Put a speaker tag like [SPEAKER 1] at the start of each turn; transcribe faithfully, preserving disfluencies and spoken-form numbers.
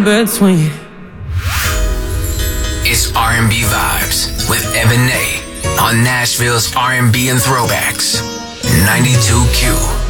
[SPEAKER 1] in between.
[SPEAKER 2] It's R and B Vibes with Evan Nay on Nashville's R and B and Throwbacks. ninety-two Q.